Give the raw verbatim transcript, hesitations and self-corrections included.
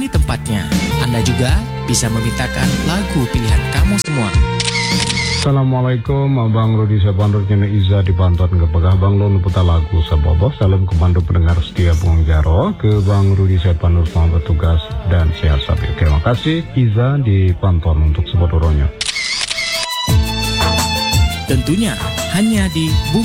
Ini tempatnya. Anda juga bisa memintakan lagu pilihan kamu semua. Assalamualaikum, Abang Rudi Sabandur Nyana Iza di Bantuan Kepegah Bang Lon putar lagu Sabobo. Salam kemandu pendengar setia Bung Jaro. Ke Bang Rudi Sabandur selamat bertugas dan sehat sabi. Terima kasih Iza di Bantuan untuk sebuah doronyo. Tentunya hanya di Bumi